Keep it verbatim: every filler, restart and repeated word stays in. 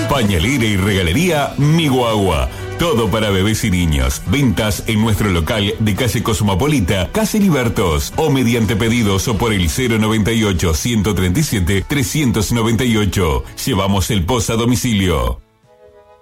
Pañalera y regalería Mi Guagua. Todo para bebés y niños. Ventas en nuestro local de calle Cosmopolita, Calle Libertos, o mediante pedidos o por el cero noventa y ocho, ciento treinta y siete, trescientos noventa y ocho. Llevamos el post a domicilio.